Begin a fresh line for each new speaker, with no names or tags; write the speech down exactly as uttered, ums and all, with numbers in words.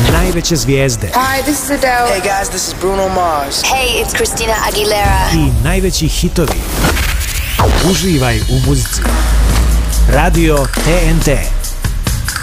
najveće zvijezde.
Hi, this is Adele.
Hey guys, this is Bruno Mars.
Hey, it's Christina Aguilera.
I najveći hitovi. Uživaj u muzici. Radio T N T.